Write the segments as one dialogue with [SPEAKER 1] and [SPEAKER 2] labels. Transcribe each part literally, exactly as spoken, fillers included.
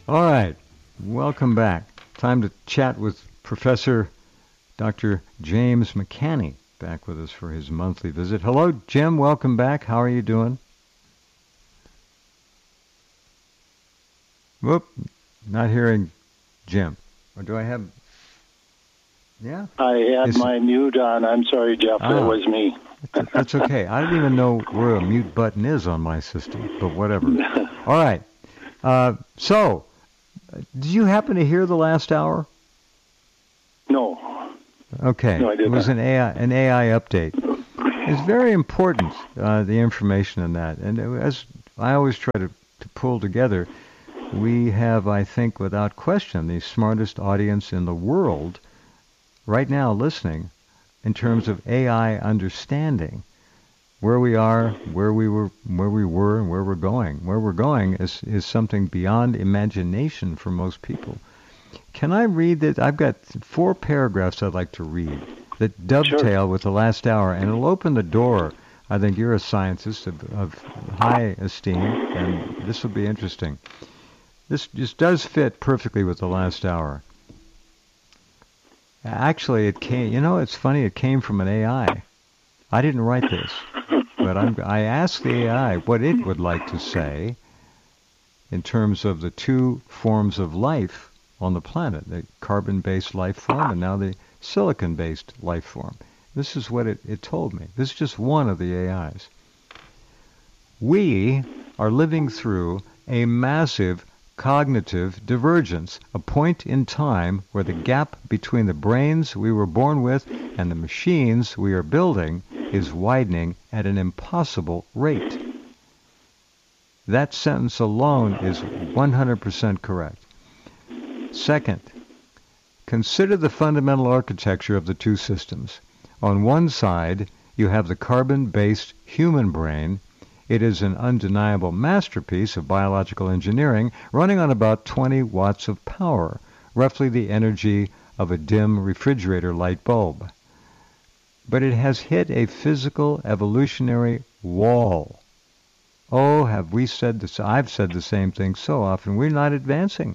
[SPEAKER 1] All right. Welcome back. Time to chat with Professor Doctor James McCanney, back with us for his monthly visit. Hello, Jim. Welcome back. How are you doing? Whoop. Not hearing Jim. Or do I have... Yeah?
[SPEAKER 2] I had
[SPEAKER 1] Is-
[SPEAKER 2] my mute on. I'm sorry, Jeff.
[SPEAKER 1] Ah.
[SPEAKER 2] That was me.
[SPEAKER 1] That's okay. I don't even know where a mute button is on my system, but whatever. All right. Uh, so, did you happen to hear the last hour?
[SPEAKER 2] No.
[SPEAKER 1] Okay.
[SPEAKER 2] No, I did
[SPEAKER 1] It was
[SPEAKER 2] not.
[SPEAKER 1] an A I, an A I update. It's very important, uh, the information in that. And as I always try to, to pull together, we have, I think, without question, the smartest audience in the world right now listening in terms of A I understanding where we are, where we were, where we were, and where we're going. Where we're going is, is something beyond imagination for most people. Can I read that? I've got four paragraphs I'd like to read that dovetail
[SPEAKER 2] Sure.
[SPEAKER 1] with the last hour, and it'll open the door. I think you're a scientist of, of high esteem, and this will be interesting. This just does fit perfectly with the last hour. Actually, it came, you know, it's funny, it came from an A I. I didn't write this, but I'm, I asked the A I what it would like to say in terms of the two forms of life on the planet, the carbon-based life form and now the silicon-based life form. This is what it, it told me. This is just one of the A Is. We are living through a massive cognitive divergence, a point in time where the gap between the brains we were born with and the machines we are building is widening at an impossible rate. That sentence alone is one hundred percent correct. Second, consider the fundamental architecture of the two systems. On one side, you have the carbon-based human brain. It is an undeniable masterpiece of biological engineering running on about twenty watts of power, roughly the energy of a dim refrigerator light bulb. But it has hit a physical evolutionary wall. Oh, have we said this? I've said the same thing so often. We're not advancing.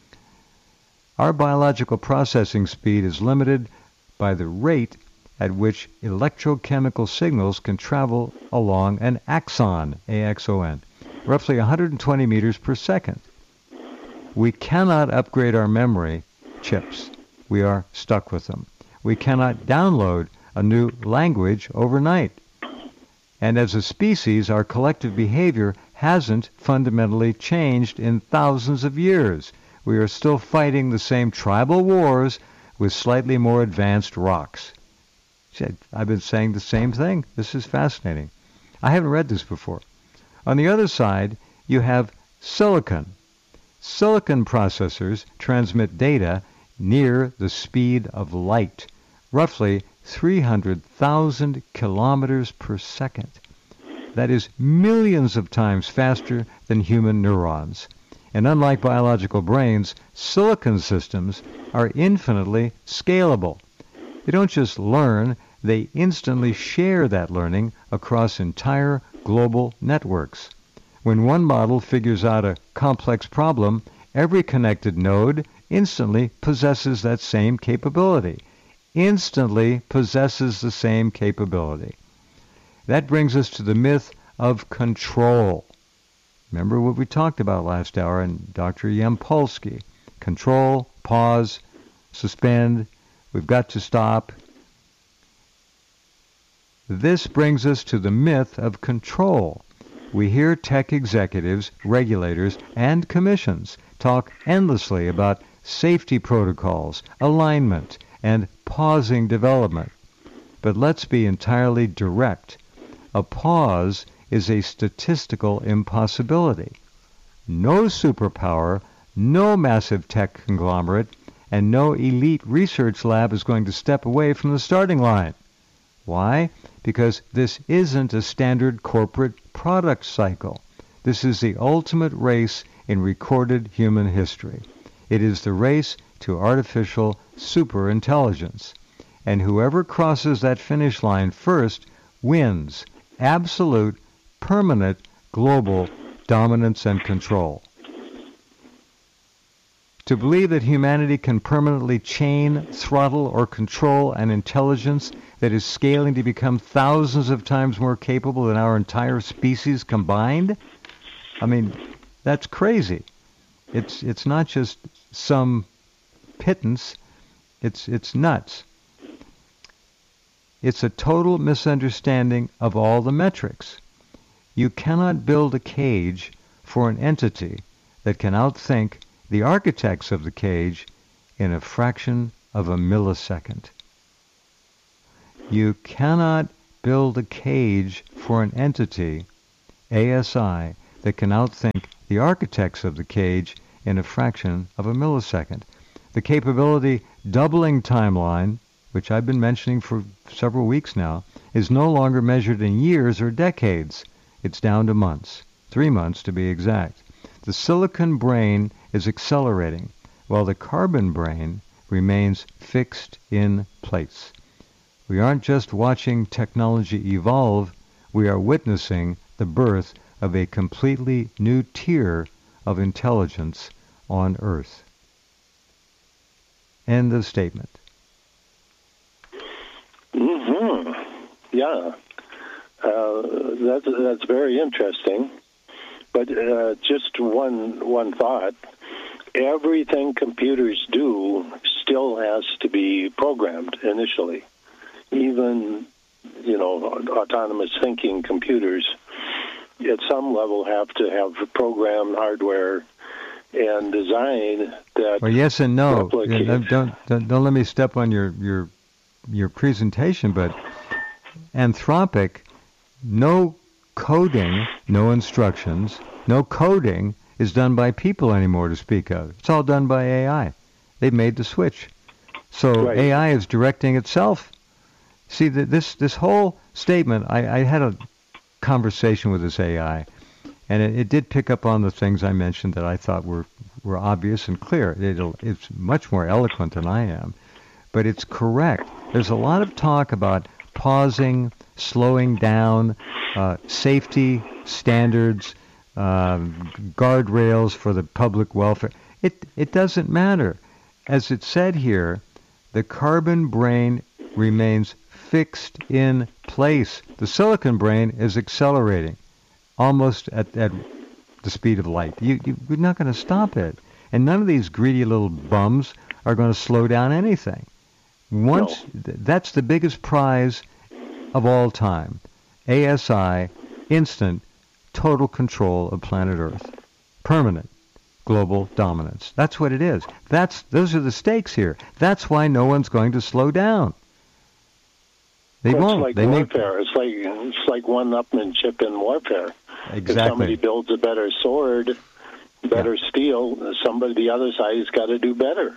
[SPEAKER 1] Our biological processing speed is limited by the rate at which electrochemical signals can travel along an axon, A X O N, roughly one hundred twenty meters per second. We cannot upgrade our memory chips. We are stuck with them. We cannot download a new language overnight. And as a species, our collective behavior hasn't fundamentally changed in thousands of years. We are still fighting the same tribal wars with slightly more advanced rocks. I've been saying the same thing. This is fascinating. I haven't read this before. On the other side, you have silicon. Silicon processors transmit data near the speed of light, roughly three hundred thousand kilometers per second. That is millions of times faster than human neurons. And unlike biological brains, silicon systems are infinitely scalable. They don't just learn, they instantly share that learning across entire global networks. When one model figures out a complex problem, every connected node instantly possesses that same capability. Instantly possesses the same capability. That brings us to the myth of control. Remember what we talked about last hour in Doctor Yampolsky. Control, pause, suspend, we've got to stop. This brings us to the myth of control. We hear tech executives, regulators, and commissions talk endlessly about safety protocols, alignment, and pausing development. But let's be entirely direct. A pause is a statistical impossibility. No superpower, no massive tech conglomerate, and no elite research lab is going to step away from the starting line. Why? Because this isn't a standard corporate product cycle. This is the ultimate race in recorded human history. It is the race to artificial superintelligence. And whoever crosses that finish line first wins absolute, permanent, global dominance and control. To believe that humanity can permanently chain, throttle, or control an intelligence that is scaling to become thousands of times more capable than our entire species combined? I mean, that's crazy. It's it's not just some pittance. It's it's nuts. It's a total misunderstanding of all the metrics. You cannot build a cage for an entity that can outthink the architects of the cage in a fraction of a millisecond. You cannot build a cage for an entity, A S I, that can outthink the architects of the cage in a fraction of a millisecond. The capability doubling timeline, which I've been mentioning for several weeks now, is no longer measured in years or decades. It's down to months, three months to be exact. The silicon brain is accelerating, while the carbon brain remains fixed in place. We aren't just watching technology evolve, we are witnessing the birth of a completely new tier of intelligence on Earth. End of statement.
[SPEAKER 2] Mm-hmm. Yeah. Uh, that's, that's very interesting. But uh, just one one thought. Everything computers do still has to be programmed initially. Even, you know, autonomous thinking computers at some level have to have programmed hardware and design that.
[SPEAKER 1] Well, yes and no.
[SPEAKER 2] Replicates.
[SPEAKER 1] Don't, don't don't let me step on your your your presentation, but Anthropic, no coding, no instructions, no coding is done by people anymore to speak of. It's all done by A I. They've made the switch. So
[SPEAKER 2] Right.
[SPEAKER 1] A I is directing itself. See, the, this this whole statement, I, I had a conversation with this A I, and it, it did pick up on the things I mentioned that I thought were, were obvious and clear. It'll, it's much more eloquent than I am, but it's correct. There's a lot of talk about pausing, slowing down, uh, safety standards, um, guardrails for the public welfare. It it doesn't matter. As it said here, the carbon brain remains fixed in place. The silicon brain is accelerating almost at, at the speed of light. You, you, you're not going to stop it. And none of these greedy little bums are going to slow down anything. Once
[SPEAKER 2] No.
[SPEAKER 1] th- that's the biggest prize of all time. A S I, instant, total control of planet Earth. Permanent global dominance. That's what it is. That's those are the stakes here. That's why no one's going to slow down. They
[SPEAKER 2] Well,
[SPEAKER 1] won't.
[SPEAKER 2] It's like
[SPEAKER 1] they
[SPEAKER 2] warfare.
[SPEAKER 1] Make...
[SPEAKER 2] It's like it's like one-upmanship in warfare.
[SPEAKER 1] Exactly.
[SPEAKER 2] If somebody builds a better sword, better yeah. steel, somebody the other side has got to do better.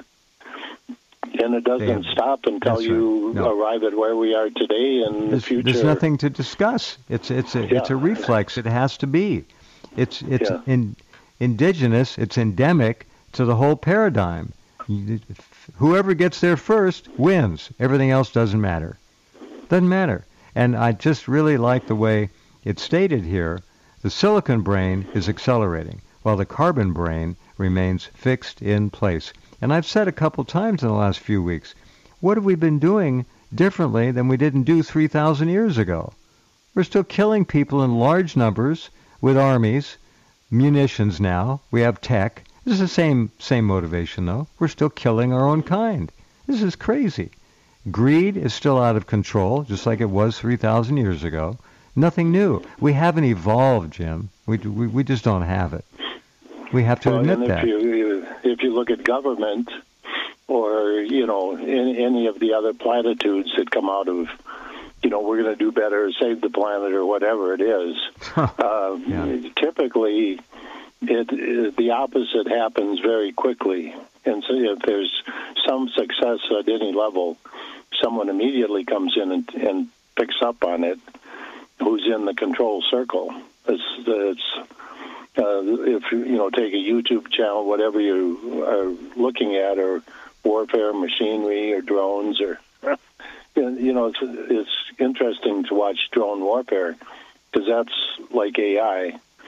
[SPEAKER 2] And it doesn't have, stop until you right. no. arrive at where we are today and
[SPEAKER 1] there's,
[SPEAKER 2] the future.
[SPEAKER 1] There's nothing to discuss. It's it's a yeah. it's a reflex. It has to be. It's it's yeah. in, indigenous. It's endemic to the whole paradigm. Whoever gets there first wins. Everything else doesn't matter. Doesn't matter. And I just really like the way it's stated here. The silicon brain is accelerating, while the carbon brain remains fixed in place. And I've said a couple times in the last few weeks, what have we been doing differently than we didn't do three thousand years ago? We're still killing people in large numbers with armies, munitions now. We have tech. This is the same same motivation, though. We're still killing our own kind. This is crazy. Greed is still out of control, just like it was three thousand years ago. Nothing new. We haven't evolved, Jim. We we, we just don't have it. We have to
[SPEAKER 2] well,
[SPEAKER 1] admit
[SPEAKER 2] and if
[SPEAKER 1] that.
[SPEAKER 2] You, if you look at government or, you know, in, any of the other platitudes that come out of, you know, we're going to do better, save the planet or whatever it is, uh, yeah. typically it, it, the opposite happens very quickly. And so if there's some success at any level, someone immediately comes in and, and picks up on it who's in the control circle. It's, it's Uh, if you know, take a YouTube channel, whatever you are looking at, or warfare machinery, or drones, or you know, it's, it's interesting to watch drone warfare because that's like A I.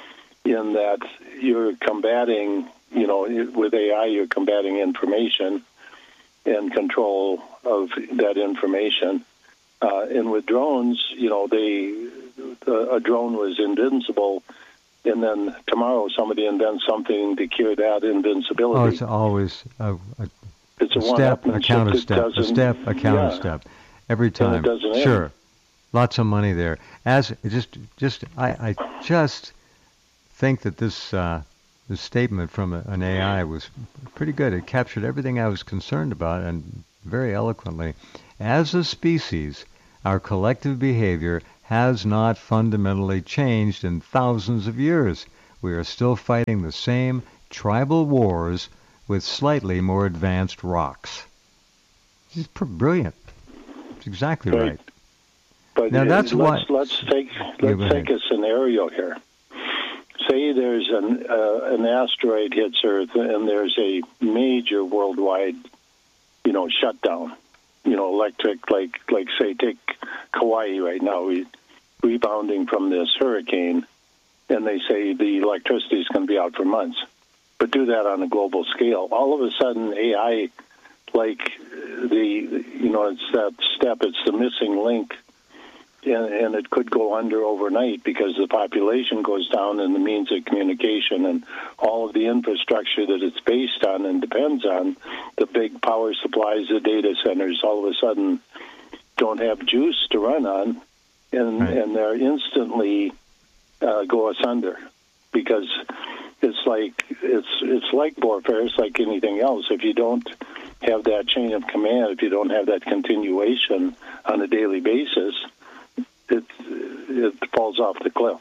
[SPEAKER 2] in that you're combating, you know, with A I, you're combating information and control of that information. Uh, and with drones, you know, they a drone was invincible, and then tomorrow somebody invents something to cure that invincibility.
[SPEAKER 1] Oh, it's always a, a,
[SPEAKER 2] it's a,
[SPEAKER 1] a step, a counter step, a step, a counter
[SPEAKER 2] yeah.
[SPEAKER 1] step, every time.
[SPEAKER 2] And it doesn't
[SPEAKER 1] sure,
[SPEAKER 2] end.
[SPEAKER 1] Lots of money there. As just, just I, I just think that this uh, this statement from a, an A I was pretty good. It captured everything I was concerned about, and very eloquently. As a species, our collective behavior has not fundamentally changed in thousands of years. We are still fighting the same tribal wars with slightly more advanced rocks. It's brilliant. It's exactly right. right.
[SPEAKER 2] But
[SPEAKER 1] now that's
[SPEAKER 2] let's,
[SPEAKER 1] why.
[SPEAKER 2] Let's take let's
[SPEAKER 1] yeah,
[SPEAKER 2] take a scenario here. Say there's an uh, an asteroid hits Earth, and there's a major worldwide, you know, shutdown. You know, electric, like, like say, take Kauai right now, we, rebounding from this hurricane, and they say the electricity is going to be out for months. But do that on a global scale. All of a sudden, A I, like the, you know, it's that step, it's the missing link, and, and it could go under overnight because the population goes down and the means of communication and all of the infrastructure that it's based on and depends on, the big power supplies, the data centers, all of a sudden don't have juice to run on, and,
[SPEAKER 1] right.
[SPEAKER 2] and they're instantly uh, go asunder because it's like it's it's like warfare. It's like anything else. If you don't have that chain of command, if you don't have that continuation on a daily basis, it it falls off the cliff.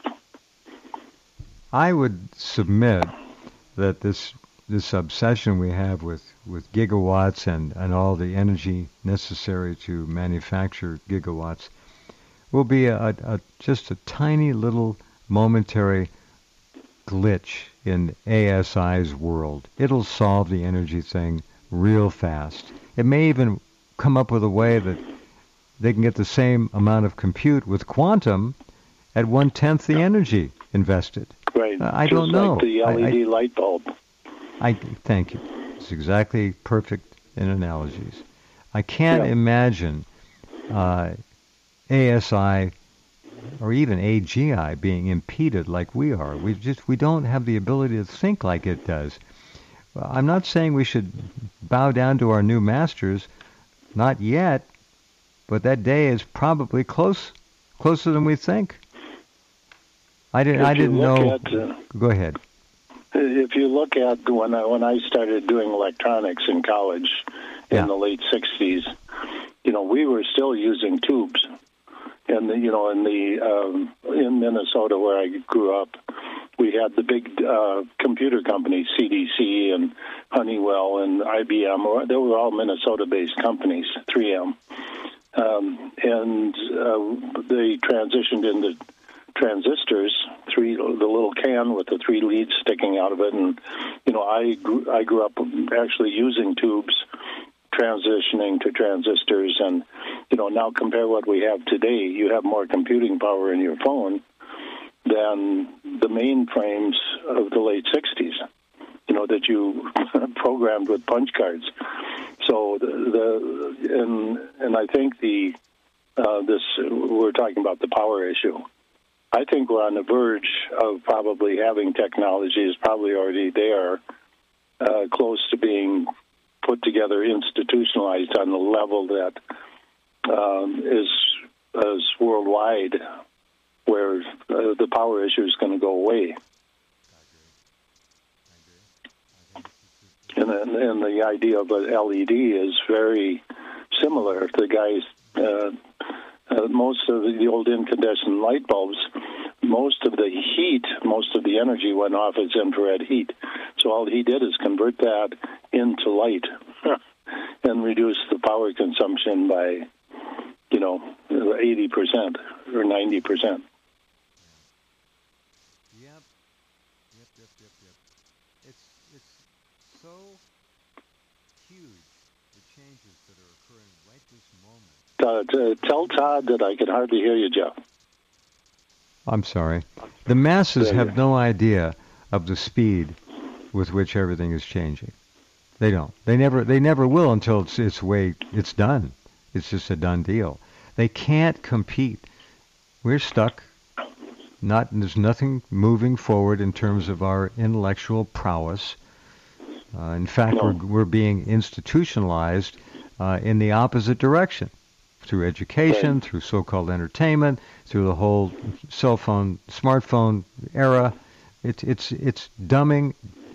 [SPEAKER 1] I would submit that this this obsession we have with, with gigawatts and, and all the energy necessary to manufacture gigawatts will be a, a just a tiny little momentary glitch in A S I's world. It'll solve the energy thing real fast. It may even come up with a way that they can get the same amount of compute with quantum at one-tenth the energy invested.
[SPEAKER 2] Right.
[SPEAKER 1] Uh, I
[SPEAKER 2] Just
[SPEAKER 1] don't know.
[SPEAKER 2] like the L E D
[SPEAKER 1] I, I,
[SPEAKER 2] light bulb.
[SPEAKER 1] I thank you. It's exactly perfect in analogies. I can't
[SPEAKER 2] yeah.
[SPEAKER 1] imagine uh, A S I or even A G I being impeded like we are. We just we don't have the ability to think like it does. I'm not saying we should bow down to our new masters, not yet, but that day is probably close, closer than we think. I didn't.
[SPEAKER 2] If
[SPEAKER 1] I didn't know.
[SPEAKER 2] At, uh,
[SPEAKER 1] Go ahead.
[SPEAKER 2] If you look at when I when I started doing electronics in college in
[SPEAKER 1] yeah.
[SPEAKER 2] the late sixties, you know, we were still using tubes. And you know, in the um, in Minnesota where I grew up, we had the big uh, computer companies, C D C and Honeywell and I B M. Or they were all Minnesota-based companies, three M, um, and uh, they transitioned into transistors, three the little can with the three leads sticking out of it. And you know, I grew, I grew up actually using tubes, transitioning to transistors, and you know, now compare what we have today. You have more computing power in your phone than the mainframes of the late sixties, you know, that you programmed with punch cards. So the, the and and I think the uh, this we're talking about the power issue. I think we're on the verge of probably having technology is probably already there, uh, close to being put together, institutionalized on the level that um, is, is worldwide, where uh, the power issue is going to go away. And, and, and the idea of an L E D is very similar. The guys, uh, uh, most of the, the old incandescent light bulbs, most of the heat, most of the energy went off as infrared heat. So all he did is convert that into light and reduce the power consumption by, you know, eighty percent or ninety percent.
[SPEAKER 1] Yep, yep, yep, yep, yep. It's it's so huge, the changes that are occurring right this moment.
[SPEAKER 2] Uh, to tell Todd that I can hardly hear you, Jeff.
[SPEAKER 1] I'm sorry. The masses
[SPEAKER 2] Yeah,
[SPEAKER 1] have
[SPEAKER 2] yeah.
[SPEAKER 1] no idea of the speed with which everything is changing. They don't. They never. They never will until it's it's way it's done. It's just a done deal. They can't compete. We're stuck. Not there's nothing moving forward in terms of our intellectual prowess. Uh, in fact, we're
[SPEAKER 2] No.
[SPEAKER 1] we're being institutionalized uh, in the opposite direction through
[SPEAKER 2] Right.
[SPEAKER 1] education, through so-called entertainment, through the whole cell phone, smartphone era. It's it's it's dumbing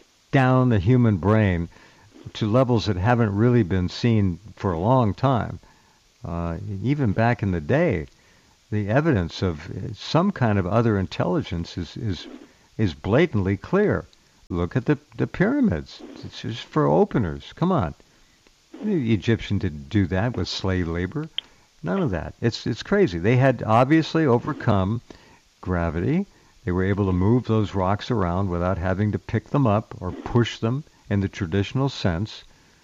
[SPEAKER 1] down the human brain to levels that haven't really been seen for a long time. Uh, even back in the day, the evidence of some kind of other intelligence is is is blatantly clear. Look at the the pyramids. It's just for openers. Come on, the Egyptian didn't do that with slave labor. None of that. It's it's crazy. They had obviously overcome gravity. They were able to move those rocks around without having to pick them up or push them in the traditional sense.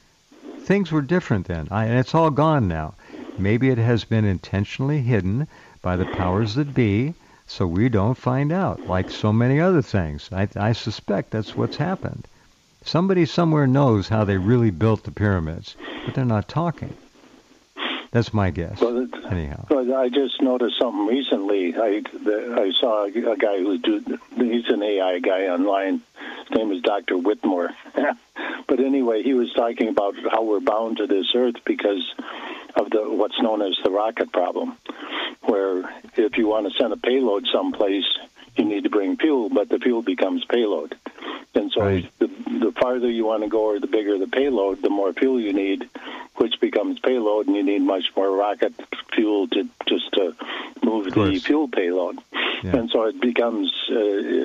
[SPEAKER 1] Things were different then, I, and it's all gone now. Maybe it has been intentionally hidden by the powers that be, so we don't find out, like so many other things. I, I suspect that's what's happened. Somebody somewhere knows how they really built the pyramids, but they're not talking. That's my guess.
[SPEAKER 2] Well, it,
[SPEAKER 1] Anyhow.
[SPEAKER 2] well, I just noticed something recently. I the, I saw a, a guy who's do, he's an A I guy online. His name is Doctor Whitmore. But anyway, he was talking about how we're bound to this Earth because of the what's known as the rocket problem, where if you want to send a payload someplace, you need to bring fuel, but the fuel becomes payload. And so
[SPEAKER 1] Right.
[SPEAKER 2] the, the farther you want to go or the bigger the payload, the more fuel you need, which becomes payload, and you need much more rocket fuel to just to move the fuel payload.
[SPEAKER 1] Yeah.
[SPEAKER 2] And so it becomes, uh,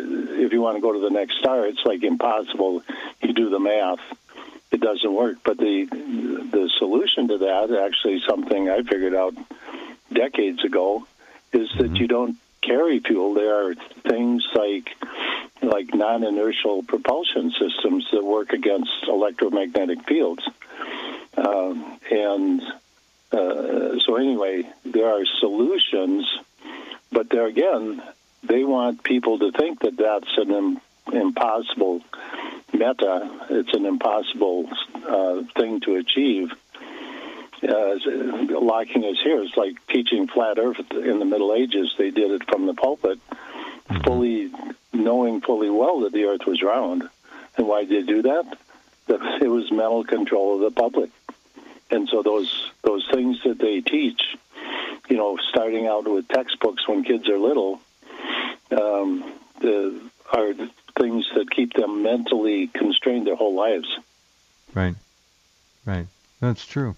[SPEAKER 2] if you want to go to the next star, it's like impossible. You do the math, it doesn't work. But the the solution to that, actually something I figured out decades ago, is that
[SPEAKER 1] Mm-hmm.
[SPEAKER 2] you don't carry fuel. There are things like like non-inertial propulsion systems that work against electromagnetic fields. Um, and uh, so anyway, there are solutions, but there again, they want people to think that that's an im- impossible meta. It's an impossible uh, thing to achieve. Uh, locking us here is like teaching flat Earth in the Middle Ages. They did it from the pulpit,
[SPEAKER 1] Mm-hmm.
[SPEAKER 2] fully knowing fully well that the Earth was round. And why did they do that? That it was mental control of the public. And so those those things that they teach, you know, starting out with textbooks when kids are little, um, the, are things that keep them mentally constrained their whole lives.
[SPEAKER 1] Right. Right. That's true.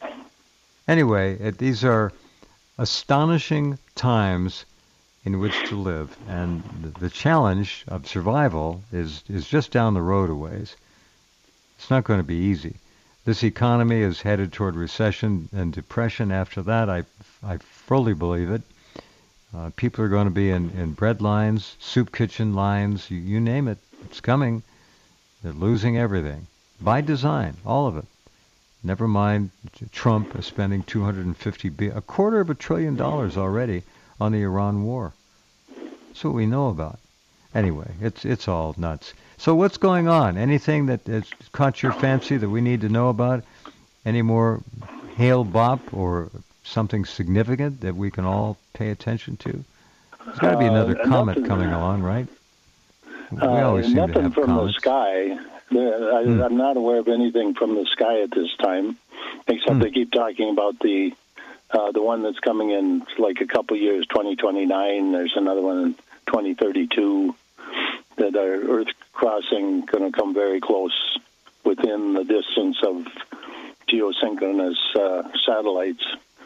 [SPEAKER 1] Anyway, it, these are astonishing times in which to live, and the, the challenge of survival is is just down the road a ways. It's not going to be easy. This economy is headed toward recession and depression after that. I, I fully believe it. Uh, people are going to be in, in bread lines, soup kitchen lines, you, you name it. It's coming. They're losing everything. By design, all of it. Never mind Trump is spending two hundred fifty bi- a quarter of a trillion dollars already on the Iran war. That's what we know about. Anyway, it's it's all nuts. So what's going on? Anything that has caught your fancy that we need to know about? Any more hail bop or something significant that we can all pay attention to? There's got to be another
[SPEAKER 2] Uh,
[SPEAKER 1] comet
[SPEAKER 2] nothing,
[SPEAKER 1] coming along, right? We
[SPEAKER 2] uh,
[SPEAKER 1] always seem to
[SPEAKER 2] nothing
[SPEAKER 1] have
[SPEAKER 2] from
[SPEAKER 1] comets.
[SPEAKER 2] the sky. There- I,
[SPEAKER 1] Hmm.
[SPEAKER 2] I'm not aware of anything from the sky at this time, except
[SPEAKER 1] Hmm.
[SPEAKER 2] they keep talking about the uh, the one that's coming in like a couple years, twenty twenty-nine. There's another one in twenty thirty-two. That are Earth crossing going to come very close within the distance of geosynchronous uh, satellites.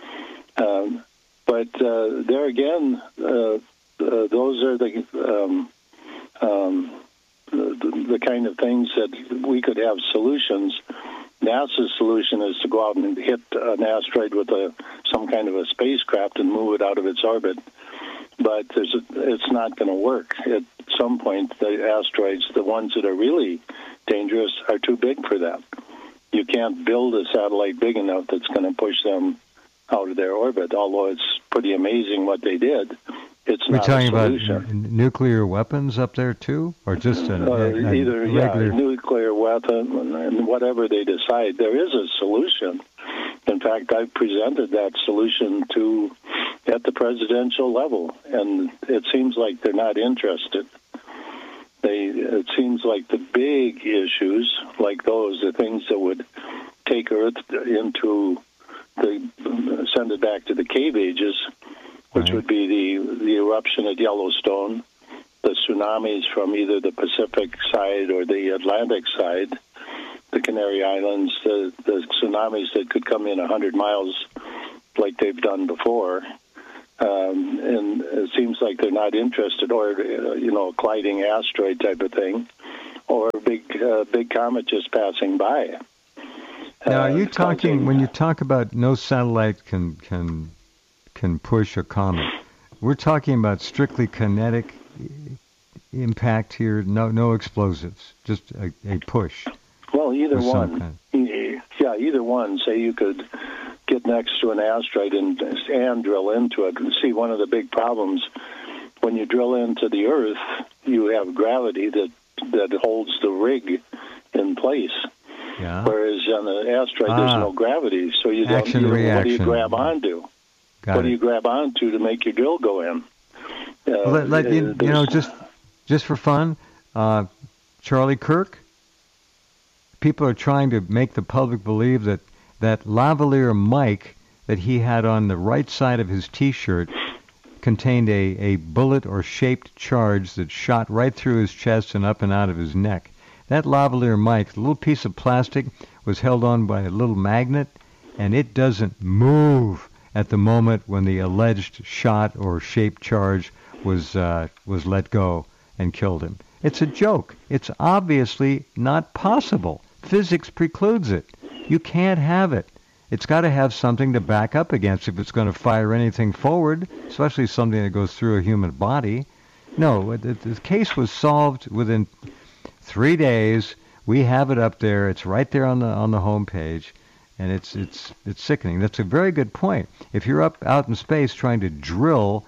[SPEAKER 2] Um, but uh, there again, uh, uh, those are the, um, um, the the kind of things that we could have solutions. NASA's solution is to go out and hit an asteroid with a some kind of a spacecraft and move it out of its orbit. But there's a, it's not going to work. At some point, the asteroids, the ones that are really dangerous, are too big for that. You can't build a satellite big enough that's going to push them out of their orbit, although it's pretty amazing what they did. it's
[SPEAKER 1] We're
[SPEAKER 2] not
[SPEAKER 1] talking
[SPEAKER 2] a
[SPEAKER 1] about
[SPEAKER 2] solution.
[SPEAKER 1] n- nuclear weapons up there too, or just a,
[SPEAKER 2] Uh,
[SPEAKER 1] a, a
[SPEAKER 2] either
[SPEAKER 1] regular?
[SPEAKER 2] yeah, nuclear weapon and whatever they decide, there is a solution. In fact, I've presented that solution to at the presidential level, and it seems like they're not interested. They it seems like the big issues, like those, the things that would take Earth into the send it back to the cave ages, which
[SPEAKER 1] Right.
[SPEAKER 2] would be the the eruption at Yellowstone, the tsunamis from either the Pacific side or the Atlantic side, the Canary Islands, the, the tsunamis that could come in one hundred miles like they've done before. Um, and it seems like they're not interested, or, uh, you know, a colliding asteroid type of thing, or a big, uh, big comet just passing by.
[SPEAKER 1] Now, are
[SPEAKER 2] Uh,
[SPEAKER 1] you talking,
[SPEAKER 2] causing-
[SPEAKER 1] when you talk about no satellite can can can push a comet, we're talking about strictly kinetic i- impact here, no no explosives, just a, a push.
[SPEAKER 2] Well, either
[SPEAKER 1] with some
[SPEAKER 2] one.
[SPEAKER 1] kind.
[SPEAKER 2] Yeah, either one. Say you could get next to an asteroid and, and drill into it. And see, one of the big problems when you drill into the Earth, you have gravity that that holds the rig in place.
[SPEAKER 1] Yeah.
[SPEAKER 2] Whereas on an asteroid,
[SPEAKER 1] Ah.
[SPEAKER 2] there's no gravity, so you don't.
[SPEAKER 1] Action,
[SPEAKER 2] You know, what do you
[SPEAKER 1] reaction.
[SPEAKER 2] grab onto?
[SPEAKER 1] Got
[SPEAKER 2] what
[SPEAKER 1] it.
[SPEAKER 2] do you grab onto to make your drill go in? Uh,
[SPEAKER 1] Well, let, let, you, you know, just just for fun, uh, Charlie Kirk. People are trying to make the public believe that that lavalier mic that he had on the right side of his T-shirt contained a, a bullet or shaped charge that shot right through his chest and up and out of his neck. That lavalier mic, the little piece of plastic, was held on by a little magnet, and it doesn't move at the moment when the alleged shot or shaped charge was uh, was let go and killed him. It's a joke. It's obviously not possible. Physics precludes it. You can't have it. It's got to have something to back up against if it's going to fire anything forward, especially something that goes through a human body. No, the, the case was solved within three days. We have it up there. It's right there on the on the home page, and it's it's it's sickening. That's a very good point. If you're up out in space trying to drill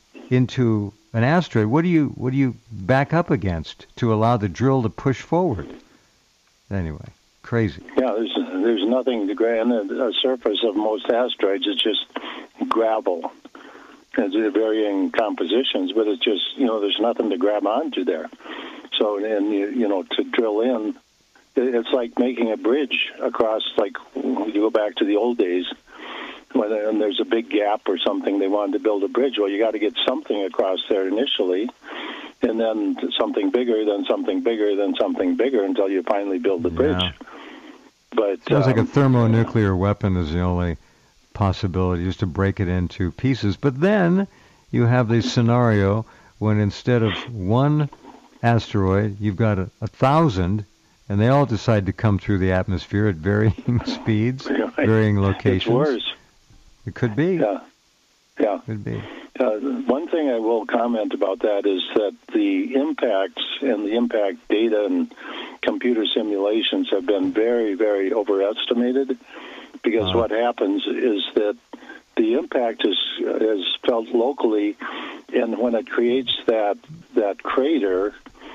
[SPEAKER 1] into an asteroid, what do you what do you back up against to allow the drill to push forward? Anyway, crazy.
[SPEAKER 2] Yeah, there's there's nothing to grab. The surface of most asteroids is just gravel. It's varying compositions, but it's just, you know, there's nothing to grab onto there. So, and you, you know, to drill in, it's like making a bridge across. Like you go back to the old days, when and there's a big gap or something, they wanted to build a bridge. Well, you got to get something across there initially, and then something bigger, then something bigger, then something bigger, until you finally build the bridge.
[SPEAKER 1] Yeah.
[SPEAKER 2] But
[SPEAKER 1] Sounds
[SPEAKER 2] um,
[SPEAKER 1] like a thermonuclear weapon is the only possibility, just to break it into pieces. But then you have this scenario when instead of one asteroid, you've got a, a thousand, and they all decide to come through the atmosphere at varying speeds,
[SPEAKER 2] Right.
[SPEAKER 1] varying locations.
[SPEAKER 2] It's worse.
[SPEAKER 1] It could be.
[SPEAKER 2] Yeah, yeah.
[SPEAKER 1] Could be.
[SPEAKER 2] Uh, one thing I will comment about that is that the impacts and the impact data and computer simulations have been very, very overestimated, because
[SPEAKER 1] Uh.
[SPEAKER 2] what happens is that the impact is is felt locally, and when it creates that that crater,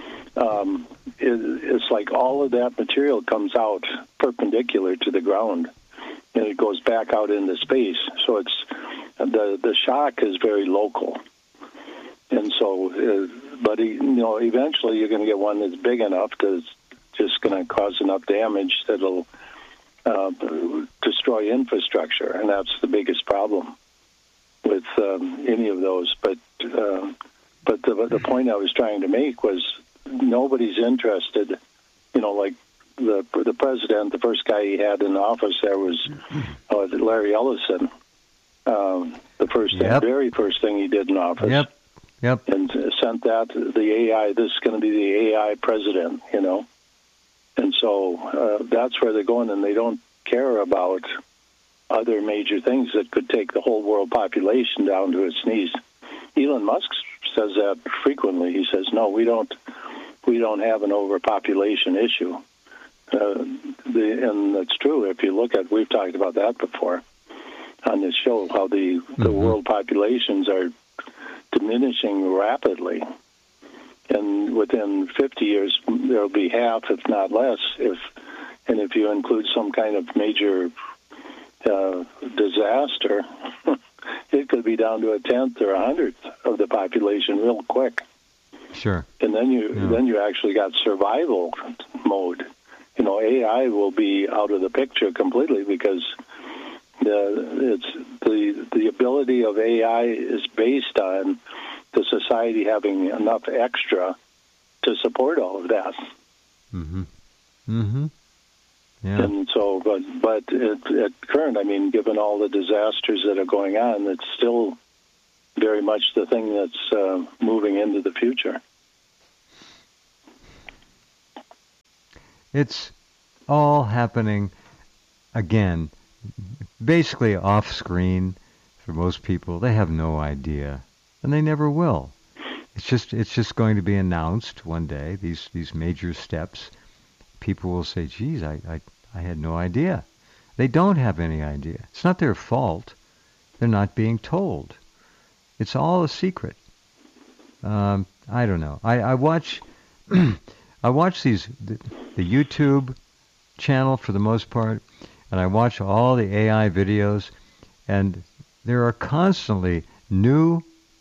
[SPEAKER 2] um, it, it's like all of that material comes out perpendicular to the ground, and it goes back out into space. So it's the the shock is very local, and so, uh, but you know, eventually you're going to get one that's big enough to just going to cause enough damage that'll uh, destroy infrastructure, and that's the biggest problem with um, any of those. But uh, but the the point I was trying to make was nobody's interested. You know, like the the president, the first guy he had in office there was uh, Larry Ellison. Um, the first,
[SPEAKER 1] Yep.
[SPEAKER 2] the very first thing he did in office.
[SPEAKER 1] Yep. Yep.
[SPEAKER 2] And sent that the A I. This is going to be the A I president, you know. And so uh, that's where they're going, and they don't care about other major things that could take the whole world population down to its knees. Elon Musk says that frequently. He says, "No, we don't. We don't have an overpopulation issue." Uh, the, and that's true. If you look at, we've talked about that before on this show, how the the
[SPEAKER 1] Mhm.
[SPEAKER 2] world populations are diminishing rapidly. And within fifty years, there'll be half, if not less, if and if you include some kind of major uh, disaster, it could be down to a tenth or a hundredth of the population real quick.
[SPEAKER 1] Sure.
[SPEAKER 2] And then you
[SPEAKER 1] Yeah.
[SPEAKER 2] then you actually got survival mode. You know, A I will be out of the picture completely because the it's the the ability of A I is based on the society having enough extra to support all of that.
[SPEAKER 1] Mm-hmm. Mm-hmm. Yeah.
[SPEAKER 2] And so, but but at, at current, I mean, given all the disasters that are going on, it's still very much the thing that's uh, moving into the future.
[SPEAKER 1] It's all happening again, basically off screen for most people. They have no idea, and they never will. It's just it's just going to be announced one day, these these major steps. People will say, geez, I, I, I had no idea. They don't have any idea. It's not their fault. They're not being told. It's all a secret. Um, I don't know. I, I watch I watch these the, the YouTube channel for the most part, and I watch all the A I videos, and there are constantly new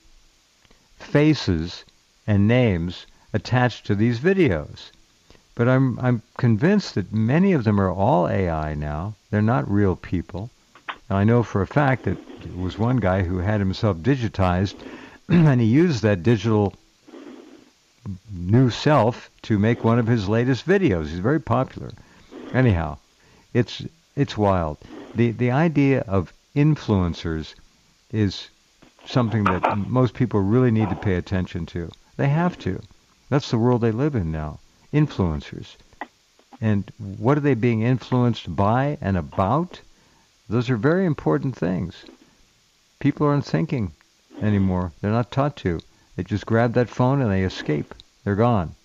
[SPEAKER 1] faces and names attached to these videos. But I'm I'm convinced that many of them are all A I now. They're not real people. And I know for a fact that there was one guy who had himself digitized, and he used that digital new self to make one of his latest videos. He's very popular. Anyhow, it's it's wild. The the idea of influencers is something that most people really need to pay attention to. They have to. That's the world they live in now. Influencers. And what are they being influenced by and about? Those are very important things. People aren't thinking anymore. They're not taught to. They just grab that phone and they escape. They're gone.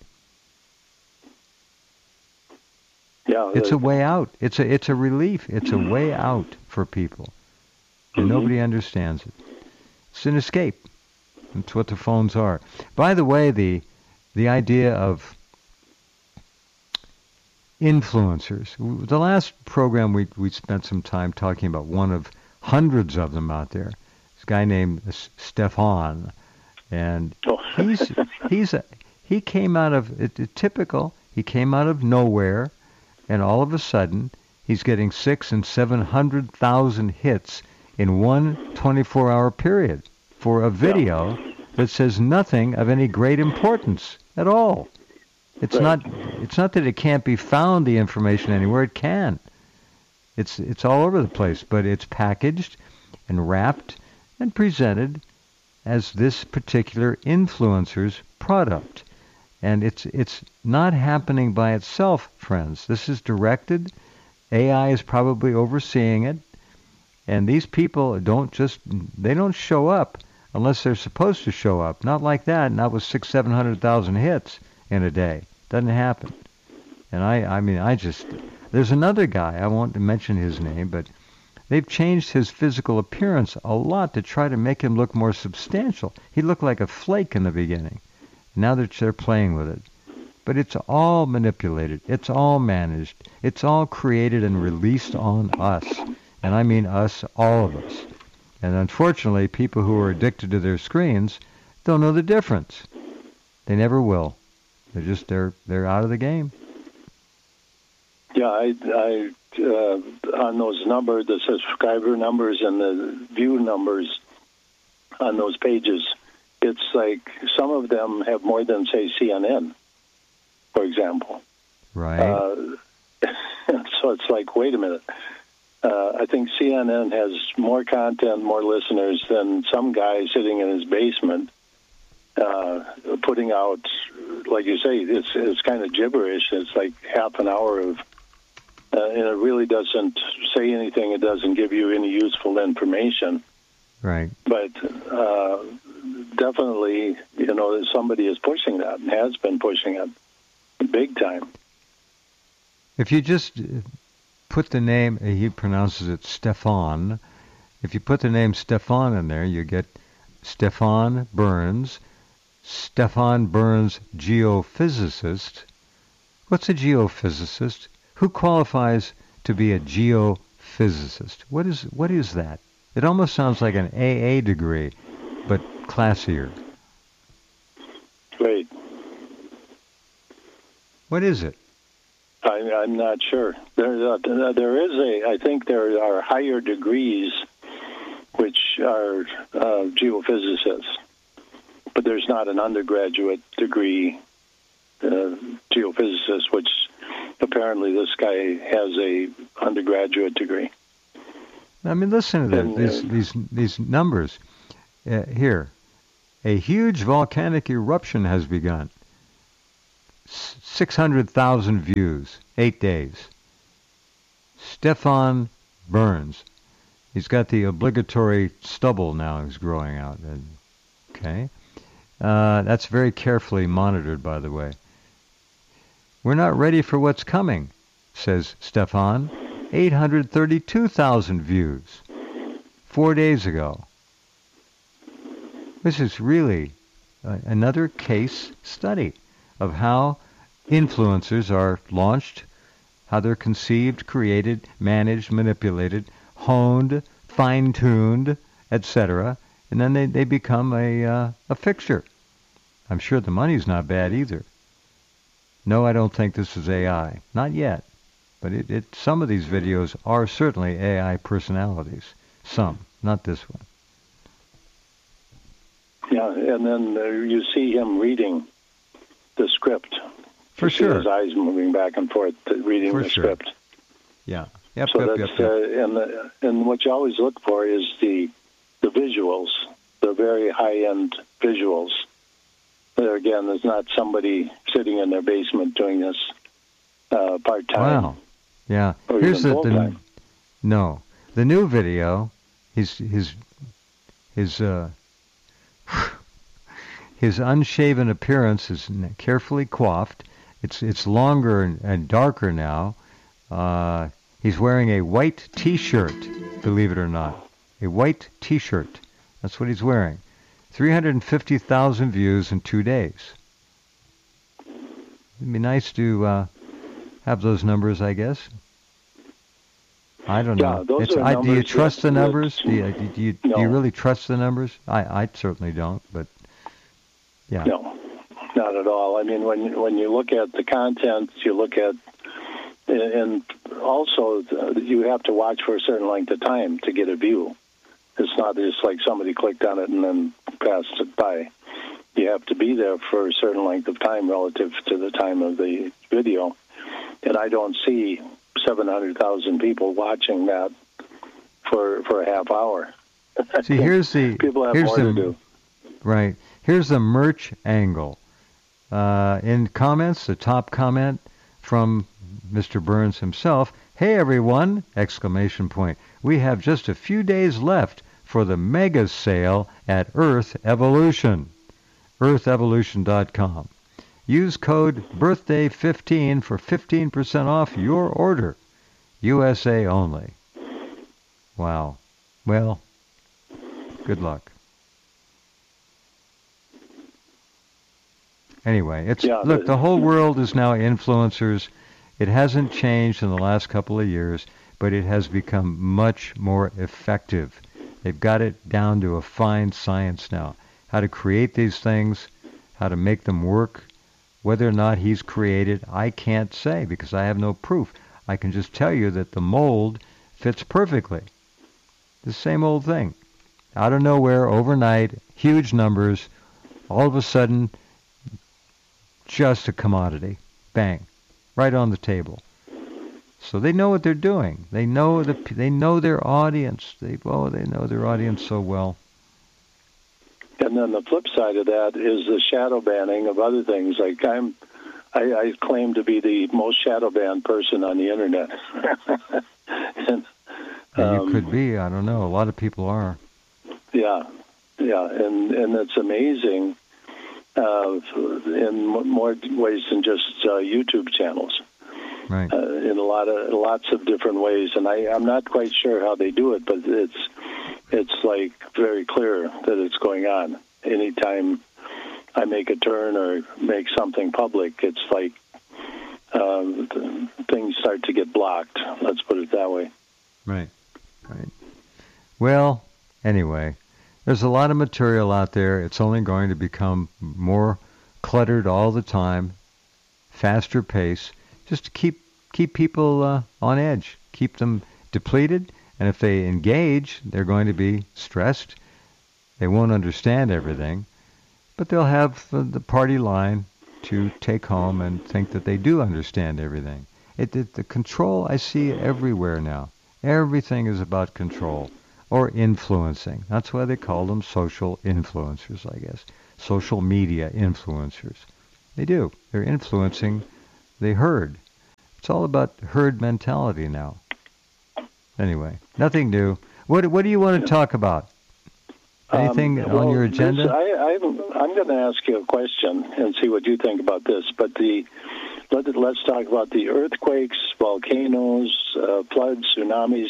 [SPEAKER 2] Yeah,
[SPEAKER 1] It's
[SPEAKER 2] the,
[SPEAKER 1] a way out. It's a it's a relief. It's a way out for people. And
[SPEAKER 2] Mhm.
[SPEAKER 1] nobody understands it. It's an escape. That's what the phones are. By the way, the the idea of influencers. The last program we we spent some time talking about one of hundreds of them out there. This guy named Stefan, and
[SPEAKER 2] Oh.
[SPEAKER 1] he's he's a, he came out of it, it, typical. He came out of nowhere, and all of a sudden he's getting six and seven hundred thousand hits in one twenty-four hour period for a video
[SPEAKER 2] Yeah.
[SPEAKER 1] that says nothing of any great importance at all. It's
[SPEAKER 2] Right.
[SPEAKER 1] not it's not that it can't be found, the information, anywhere. It can. It's it's all over the place, but it's packaged and wrapped and presented as this particular influencer's product. And it's it's not happening by itself, friends. This is directed. A I is probably overseeing it. And these people don't just they don't show up unless they're supposed to show up. Not like that, not with six, seven hundred thousand hits in a day. Doesn't happen. And I, I mean, I just, there's another guy, I won't mention his name, but they've changed his physical appearance a lot to try to make him look more substantial. He looked like a flake in the beginning. Now they're, they're playing with it. But it's all manipulated. It's all managed. It's all created and released on us. And I mean us, all of us. And unfortunately, people who are addicted to their screens don't know the difference. They never will. They're just they're they're out of the game.
[SPEAKER 2] Yeah, I, I uh, on those numbers, the subscriber numbers and the view numbers on those pages, it's like some of them have more than, say, C N N, for example.
[SPEAKER 1] Right.
[SPEAKER 2] Uh, so it's like, wait a minute. Uh, I think C N N has more content, more listeners than some guy sitting in his basement uh, putting out, like you say, it's it's kind of gibberish. It's like half an hour of, uh, and it really doesn't say anything. It doesn't give you any useful information.
[SPEAKER 1] Right.
[SPEAKER 2] But uh, definitely, you know, somebody is pushing that and has been pushing it big time.
[SPEAKER 1] If you just put the name, he pronounces it Stefan. If you put the name Stefan in there, you get Stefan Burns, Stefan Burns, geophysicist. What's a geophysicist? Who qualifies to be a geophysicist? What is what is that? It almost sounds like an A A degree, but classier.
[SPEAKER 2] Great.
[SPEAKER 1] What is it?
[SPEAKER 2] I, I'm not sure. There, uh, there is a. I think there are higher degrees, which are uh, geophysicists, but there's not an undergraduate degree uh, geophysicist, which apparently this guy has a undergraduate degree.
[SPEAKER 1] I mean, listen to
[SPEAKER 2] And,
[SPEAKER 1] this,
[SPEAKER 2] uh,
[SPEAKER 1] these these these numbers. Uh, here, a huge volcanic eruption has begun. six hundred thousand views, eight days. Stefan Burns. He's got the obligatory stubble now he's growing out. Okay. Uh, that's very carefully monitored, by the way. We're not ready for what's coming, says Stefan. eight hundred thirty-two thousand views four days ago. This is really uh, another case study of how influencers are launched, how they're conceived, created, managed, manipulated, honed, fine-tuned, et cetera, and then they, they become a uh, a fixture. I'm sure the money's not bad either. No, I don't think this is A I. Not yet. But it, it some of these videos are certainly A I personalities. Some, not this one.
[SPEAKER 2] Yeah, and then uh, you see him reading the script.
[SPEAKER 1] For
[SPEAKER 2] you
[SPEAKER 1] sure.
[SPEAKER 2] See his eyes moving back and forth, uh, reading
[SPEAKER 1] For
[SPEAKER 2] the
[SPEAKER 1] sure.
[SPEAKER 2] script.
[SPEAKER 1] Yeah. Yep,
[SPEAKER 2] So
[SPEAKER 1] yep,
[SPEAKER 2] that's
[SPEAKER 1] yep, yep.
[SPEAKER 2] Uh, and the, and what you always look for is the the visuals, the very high end visuals. There again, there's not somebody sitting in their basement doing this uh, part time.
[SPEAKER 1] Wow. Yeah.
[SPEAKER 2] Or
[SPEAKER 1] Here's
[SPEAKER 2] even
[SPEAKER 1] the, the
[SPEAKER 2] full-time.
[SPEAKER 1] no. The new video, his his his uh his unshaven appearance is carefully coiffed. It's it's longer and, and darker now. Uh, he's wearing a white T-shirt, believe it or not. A white T-shirt. That's what he's wearing. three hundred fifty thousand views in two days. It'd be nice to uh, have those numbers, I guess. I don't
[SPEAKER 2] Yeah,
[SPEAKER 1] know.
[SPEAKER 2] those
[SPEAKER 1] It's,
[SPEAKER 2] are
[SPEAKER 1] I, do you
[SPEAKER 2] numbers
[SPEAKER 1] trust
[SPEAKER 2] that-
[SPEAKER 1] the
[SPEAKER 2] that-
[SPEAKER 1] numbers? Do you, do you, do you
[SPEAKER 2] No.
[SPEAKER 1] really trust the numbers? I, I certainly don't, but yeah.
[SPEAKER 2] No, not at all. I mean, when when you look at the content, you look at, and also you have to watch for a certain length of time to get a view. It's not just like somebody clicked on it and then passed it by. You have to be there for a certain length of time relative to the time of the video. And I don't see seven hundred thousand people watching that for for a half hour.
[SPEAKER 1] See, here's the
[SPEAKER 2] People have
[SPEAKER 1] here's
[SPEAKER 2] more
[SPEAKER 1] the,
[SPEAKER 2] to do.
[SPEAKER 1] Right. Here's the merch angle. Uh, in comments, the top comment from Mister Burns himself, "Hey everyone!" Exclamation point. "We have just a few days left for the mega sale at Earth Evolution. earth evolution dot com. Use code birthday fifteen for fifteen percent off your order. U S A only." Wow. Well, good luck. Anyway, it's
[SPEAKER 2] Yeah,
[SPEAKER 1] look,
[SPEAKER 2] the-
[SPEAKER 1] the whole world is now influencers. It hasn't changed in the last couple of years, but it has become much more effective. They've got it down to a fine science now. How to create these things, how to make them work. Whether or not he's created, I can't say because I have no proof. I can just tell you that the mold fits perfectly. The same old thing. Out of nowhere, overnight, huge numbers, all of a sudden, just a commodity. Bang. Right on the table. So they know what they're doing. They know the they know their audience. They oh they know their audience so well.
[SPEAKER 2] And then the flip side of that is the shadow banning of other things. Like I'm, I, I claim to be the most shadow banned person on the internet. and,
[SPEAKER 1] Yeah, you
[SPEAKER 2] um,
[SPEAKER 1] could be. I don't know. A lot of people are.
[SPEAKER 2] Yeah, yeah, and and it's amazing uh, in more ways than just uh, YouTube channels.
[SPEAKER 1] Right.
[SPEAKER 2] Uh, in a lot of lots of different ways, and I, I'm not quite sure how they do it, but it's it's like very clear that it's going on. Anytime I make a turn or make something public, it's like um, things start to get blocked. Let's put it that way.
[SPEAKER 1] Right, right. Well, anyway, there's a lot of material out there. It's only going to become more cluttered all the time, faster pace, just to keep keep people uh, on edge, keep them depleted. And if they engage, they're going to be stressed. They won't understand everything, but they'll have the, the party line to take home and think that they do understand everything. It, it, the control, I see it everywhere now. Everything is about control or influencing. That's why they call them social influencers, I guess. Social media influencers. They do. They're influencing the herd. It's all about herd mentality now. Anyway, nothing new. What What do you want to talk about? Anything
[SPEAKER 2] um, well,
[SPEAKER 1] on your agenda?
[SPEAKER 2] This, I, I'm, I'm going to ask you a question and see what you think about this. But the let, let's talk about the earthquakes, volcanoes, uh, floods, tsunamis,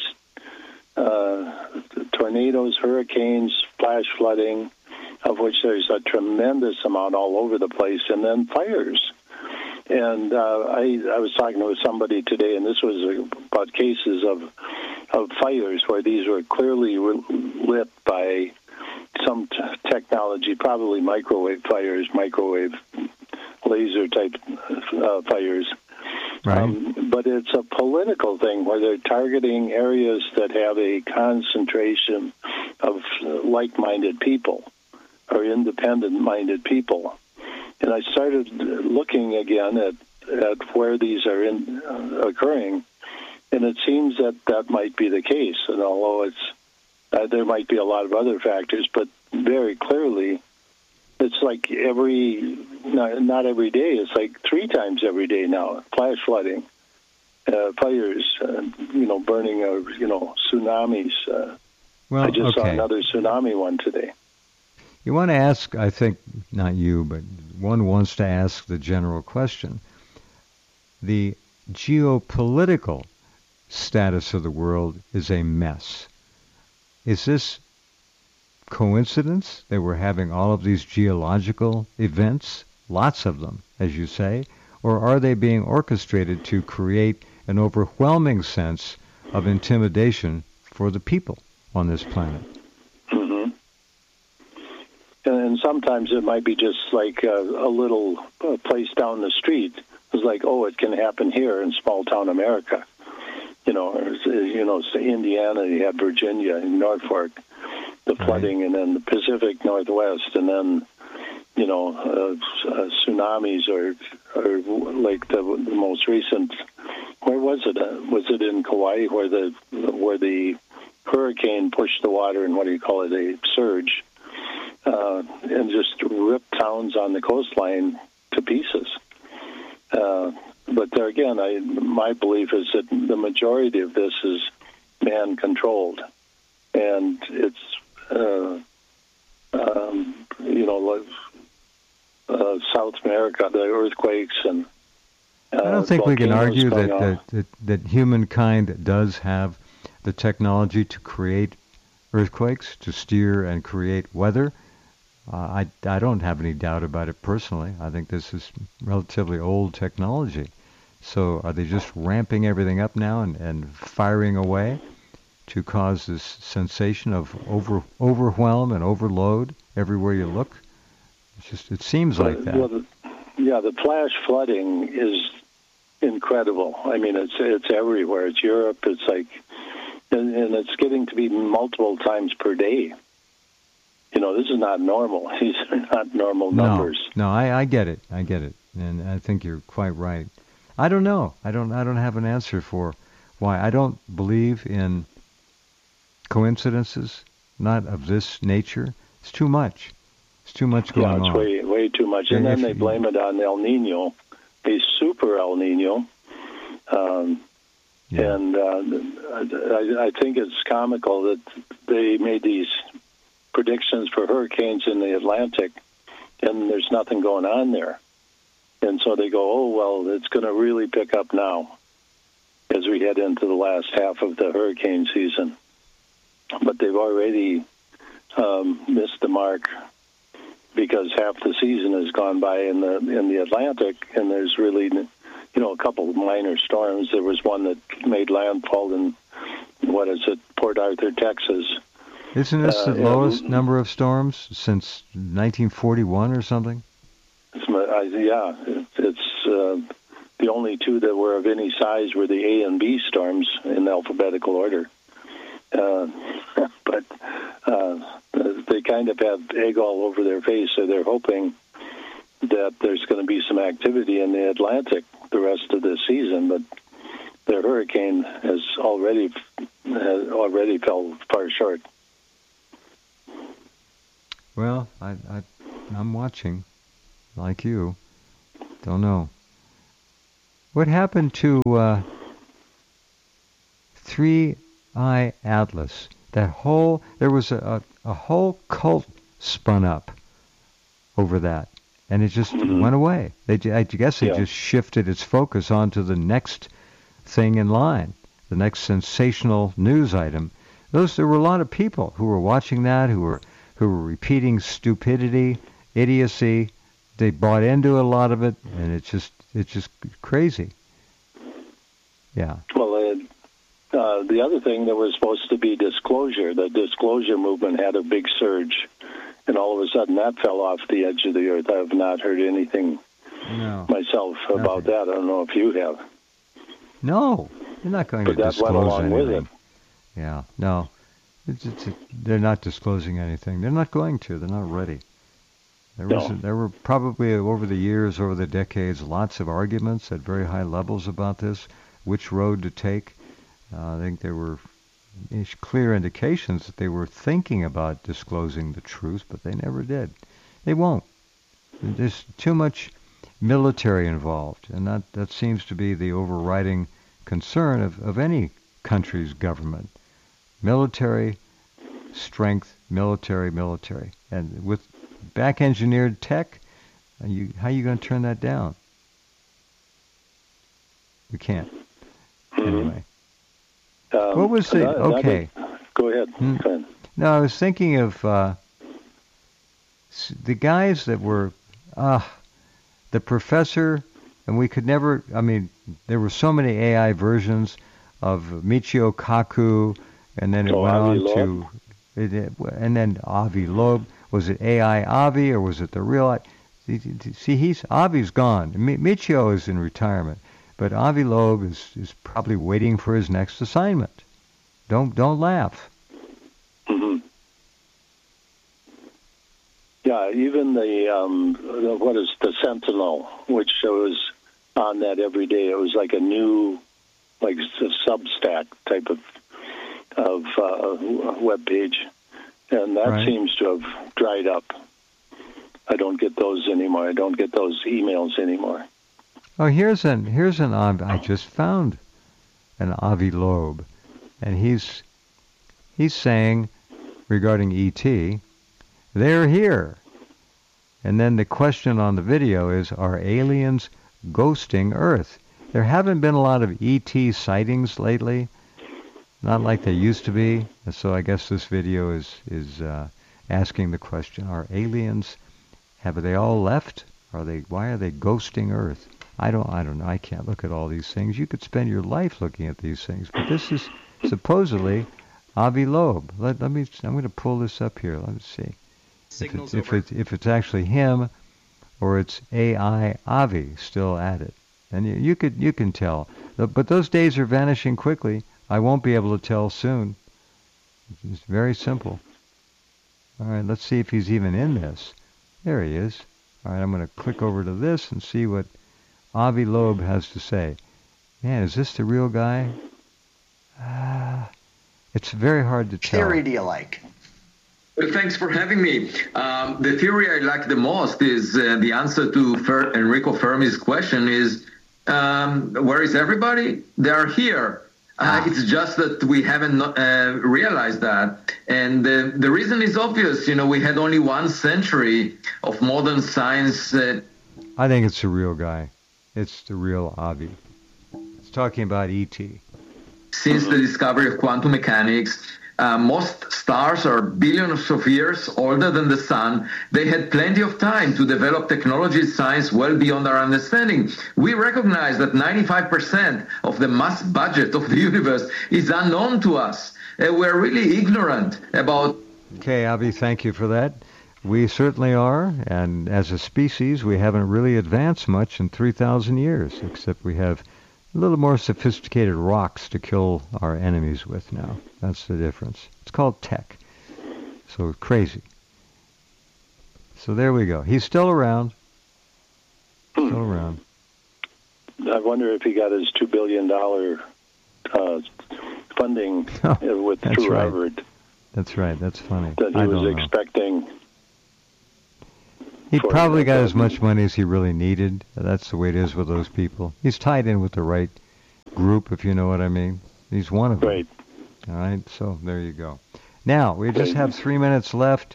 [SPEAKER 2] uh, tornadoes, hurricanes, flash flooding, of which there's a tremendous amount all over the place, and then fires. And uh, I, I was talking with somebody today, and this was about cases of of fires where these were clearly lit by some t- technology, probably microwave fires, microwave laser type uh, fires.
[SPEAKER 1] Right.
[SPEAKER 2] Um, but it's a political thing where they're targeting areas that have a concentration of like-minded people or independent-minded people. And I started looking again at, at where these are in, uh, occurring, and it seems that that might be the case. And although it's uh, there might be a lot of other factors, but very clearly, it's like every not, not every day. It's like three times every day now. Flash flooding, uh, fires, uh, you know, burning, of you know, tsunamis. Uh,
[SPEAKER 1] well,
[SPEAKER 2] I just
[SPEAKER 1] okay.
[SPEAKER 2] saw another tsunami one today.
[SPEAKER 1] You want to ask, I think, not you, but one wants to ask the general question. The geopolitical status of the world is a mess. Is this coincidence that we're having all of these geological events, lots of them, as you say, or are they being orchestrated to create an overwhelming sense of intimidation for the people on this planet?
[SPEAKER 2] Mm-hmm. And sometimes it might be just like a, a little uh, place down the street. It's like, oh, it can happen here in small town America. You know, or, you know, Indiana, you have Virginia, Norfolk, the flooding, right. And then the Pacific Northwest, and then, you know, uh, uh, tsunamis, or or like the, the most recent. Where was it? Uh, was it in Kauai, where the where the hurricane pushed the water, and what do you call it, a surge, uh, and just ripped towns on the coastline to pieces. Uh, but there again, I, my belief is that the majority of this is man-controlled, and it's uh, um, you know, like uh, South America, the earthquakes and. Uh,
[SPEAKER 1] I don't think we can argue that, that, that that humankind does have the technology to create earthquakes, to steer and create weather. Uh, I, I don't have any doubt about it personally. I think this is relatively old technology. So are they just ramping everything up now and, and firing away to cause this sensation of over overwhelm and overload everywhere you look? It's just it seems like that.
[SPEAKER 2] Well, the, yeah, the flash flooding is incredible. I mean, it's it's everywhere. It's Europe. It's like, and, and it's getting to be multiple times per day. You know, this is not normal. These are not normal numbers.
[SPEAKER 1] No, no, I, I get it. I get it, and I think you're quite right. I don't know. I don't. I don't have an answer for why. I don't believe in coincidences, not of this nature. It's too much. It's too much going on.
[SPEAKER 2] Yeah, it's
[SPEAKER 1] on.
[SPEAKER 2] way way too much. And, and then they blame it on El Nino, a super El Nino. Um, yeah. And uh, I, I think it's comical that they made these predictions for hurricanes in the Atlantic, and there's nothing going on there. And so they go, oh, well, it's going to really pick up now as we head into the last half of the hurricane season. but they've already um, missed the mark because half the season has gone by in the in the Atlantic, and there's really, you know, a couple of minor storms. There was one that made landfall in, what is it, Port Arthur, Texas.
[SPEAKER 1] Isn't this
[SPEAKER 2] Uh,
[SPEAKER 1] the lowest
[SPEAKER 2] and-
[SPEAKER 1] number of storms since nineteen forty-one or something?
[SPEAKER 2] It's, I, yeah, it's uh, the only two that were of any size were the A and B storms in alphabetical order. Uh, but uh, they kind of have egg all over their face, so they're hoping that there's going to be some activity in the Atlantic the rest of this season. But their hurricane has already has already fell far short.
[SPEAKER 1] Well, I, I, I'm watching, like you. Don't know. What happened to uh, Three Eye Atlas? That whole there was a, a, a whole cult spun up over that, and it just
[SPEAKER 2] Mm-hmm.
[SPEAKER 1] went away. They, ju- I guess they
[SPEAKER 2] Yeah.
[SPEAKER 1] just shifted its focus onto the next thing in line, the next sensational news item. Those there were a lot of people who were watching that, who were who were repeating stupidity, idiocy. They bought into a lot of it, and it's just it's just crazy. Yeah.
[SPEAKER 2] Well, uh, uh, the other thing that was supposed to be disclosure, the disclosure movement had a big surge, and all of a sudden that fell off the edge of the earth. I have not heard anything
[SPEAKER 1] No.
[SPEAKER 2] myself about
[SPEAKER 1] Nothing.
[SPEAKER 2] that. I don't know if you have.
[SPEAKER 1] No, you're not going
[SPEAKER 2] But
[SPEAKER 1] to
[SPEAKER 2] that
[SPEAKER 1] disclose
[SPEAKER 2] went along
[SPEAKER 1] anything.
[SPEAKER 2] with it.
[SPEAKER 1] Yeah, no, it's, it's, it, they're not disclosing anything. They're not going to. They're not ready. There was
[SPEAKER 2] No.
[SPEAKER 1] there were probably over the years, over the decades, lots of arguments at very high levels about this, which road to take. Uh, I think there were ish- clear indications that they were thinking about disclosing the truth, but they never did. They won't. There's too much military involved, and that, that seems to be the overriding concern of, of any country's government. Military strength, military, military. And with back-engineered tech, are you, how are you going to turn that down? You can't. Anyway.
[SPEAKER 2] Um,
[SPEAKER 1] What was the...
[SPEAKER 2] that- that
[SPEAKER 1] Okay.
[SPEAKER 2] was- go ahead.
[SPEAKER 1] Hmm.
[SPEAKER 2] Go ahead.
[SPEAKER 1] No, I was thinking of uh, s- the guys that were, uh, the professor, and we could never, I mean, there were so many A I versions of Michio Kaku, and then it
[SPEAKER 2] Oh,
[SPEAKER 1] went
[SPEAKER 2] Avi
[SPEAKER 1] on to, it, it, and then Avi Loeb. Was it A I Avi, or was it the real? I- See, see, he's Avi's gone. Mi- Michio is in retirement, but Avi Loeb is, is probably waiting for his next assignment. Don't don't laugh.
[SPEAKER 2] hmm Yeah, even the, um, the what is the Sentinel, which was on that every day. It was like a new, like a Substack type of of uh, web page, and that
[SPEAKER 1] Right.
[SPEAKER 2] seems to have dried up. I don't get those anymore. I don't get those emails anymore.
[SPEAKER 1] Oh, here's an here's an Av- I just found an Avi Loeb, and he's he's saying regarding E T, they're here. And then the question on the video is, are aliens ghosting Earth? There haven't been a lot of E T sightings lately, not like they used to be. And so I guess this video is is uh, asking the question: are aliens? Have they all left? Are they? Why are they ghosting Earth? I don't. I don't know. I can't look at all these things. You could spend your life looking at these things, but this is supposedly Avi Loeb. Let, let me. I'm going to pull this up here. Let me see if it's, if it's if it's actually him or it's A I Avi still at it. And you, you could you can tell. But those days are vanishing quickly. I won't be able to tell soon. It's very simple. All right. Let's see if he's even in this. There he is. All right, I'm going to click over to this and see what Avi Loeb has to say. Man, is this the real guy? Uh, it's very hard to tell.
[SPEAKER 3] Theory do you like?
[SPEAKER 4] Well, thanks for having me. Um, the theory I like the most is uh, the answer to Fer- Enrico Fermi's question is, um, where is everybody? They are here. Uh, it's just that we haven't uh, realized that. And uh, the reason is obvious. You know, we had only one century of modern science. Uh,
[SPEAKER 1] I think it's the real guy. It's the real Avi. It's talking about E T.
[SPEAKER 4] since the discovery of quantum mechanics. Uh, most stars are billions of years older than the sun. They had plenty of time to develop technology and science well beyond our understanding. We recognize that ninety-five percent of the mass budget of the universe is unknown to us. Uh, we're really ignorant about...
[SPEAKER 1] Okay, Avi, thank you for that. We certainly are, and as a species, we haven't really advanced much in three thousand years, except we have a little more sophisticated rocks to kill our enemies with now. That's the difference. It's called tech. So crazy. So there we go. He's still around. Still around.
[SPEAKER 2] I wonder if he got his two billion dollars uh, funding
[SPEAKER 1] oh,
[SPEAKER 2] with
[SPEAKER 1] that's
[SPEAKER 2] through
[SPEAKER 1] right.
[SPEAKER 2] Harvard.
[SPEAKER 1] That's right. That's funny.
[SPEAKER 2] That he
[SPEAKER 1] I
[SPEAKER 2] was
[SPEAKER 1] don't know.
[SPEAKER 2] expecting.
[SPEAKER 1] He probably got as
[SPEAKER 2] um,
[SPEAKER 1] much money as he really needed. That's the way it is with those people. He's tied in with the right group, if you know what I mean. He's one of them.
[SPEAKER 2] Right.
[SPEAKER 1] All right, so there you go. Now, we just have three minutes left.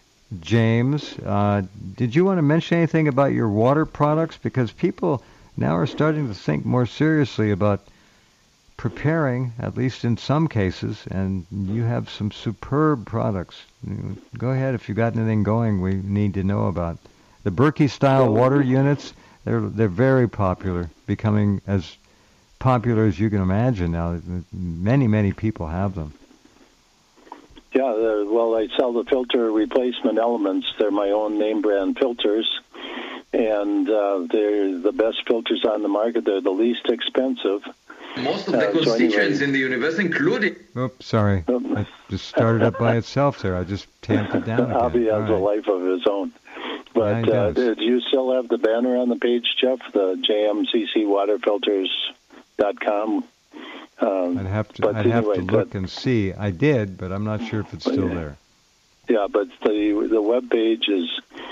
[SPEAKER 1] James, uh, did you want to mention anything about your water products? Because people now are starting to think more seriously about preparing, at least in some cases, and you have some superb products. Go ahead if you've got anything going we need to know about. The Berkey-style water units, they're they're very popular, becoming as popular as you can imagine now. Many, many people have them.
[SPEAKER 2] Yeah, uh, well, I sell the filter replacement elements. They're my own name brand filters, and uh, they're the best filters on the market. They're the least expensive.
[SPEAKER 4] Most of the
[SPEAKER 2] Uh, so
[SPEAKER 4] constituents
[SPEAKER 2] anyway-
[SPEAKER 4] in the universe, including...
[SPEAKER 1] Oops, sorry. It just started up by itself there. I just tamped it down again.
[SPEAKER 2] Hobby has
[SPEAKER 1] All
[SPEAKER 2] a
[SPEAKER 1] right.
[SPEAKER 2] life of his own. But
[SPEAKER 1] Yeah,
[SPEAKER 2] uh,
[SPEAKER 1] he does.
[SPEAKER 2] do you still have the banner on the page, Jeff? The J M C C water filters dot com. Um,
[SPEAKER 1] I'd have to
[SPEAKER 2] but
[SPEAKER 1] I'd have
[SPEAKER 2] anyway,
[SPEAKER 1] to look
[SPEAKER 2] but-
[SPEAKER 1] and see. I did, but I'm not sure if it's still there.
[SPEAKER 2] Yeah, but the the web page is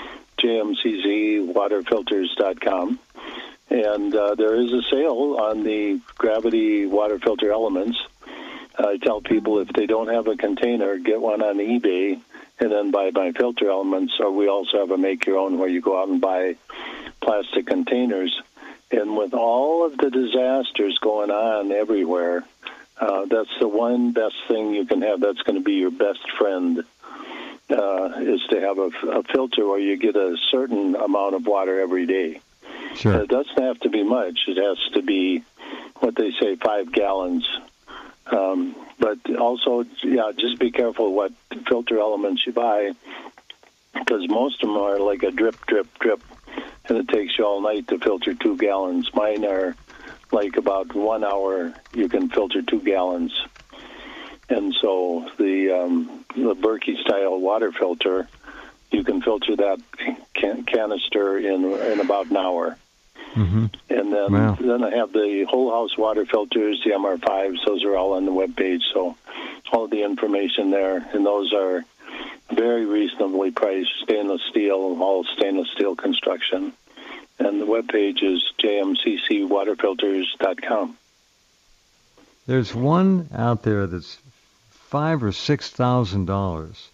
[SPEAKER 2] J M C C water filters dot com, and uh, there is a sale on the gravity water filter elements. I tell people if they don't have a container, get one on eBay and then buy my filter elements. Or we also have a make your own where you go out and buy plastic containers. And with all of the disasters going on everywhere, uh, that's the one best thing you can have. That's going to be your best friend, uh, is to have a, a filter where you get a certain amount of water every day.
[SPEAKER 1] Sure.
[SPEAKER 2] It doesn't have to be much. It has to be what they say, five gallons. Um, but also, yeah, just be careful what filter elements you buy, because most of them are like a drip, drip, drip, and it takes you all night to filter two gallons. Mine are like about one hour you can filter two gallons. And so the um, the Berkey-style water filter, you can filter that can- canister in in about an hour.
[SPEAKER 1] Mm-hmm.
[SPEAKER 2] And then,
[SPEAKER 1] Wow.
[SPEAKER 2] then I have the whole house water filters, the M R fives. Those are all on the web page. So all the information there, and those are very reasonably priced, stainless steel, all stainless steel construction. And the web page is J M C C water filters dot com.
[SPEAKER 1] There's one out there that's five or six thousand dollars,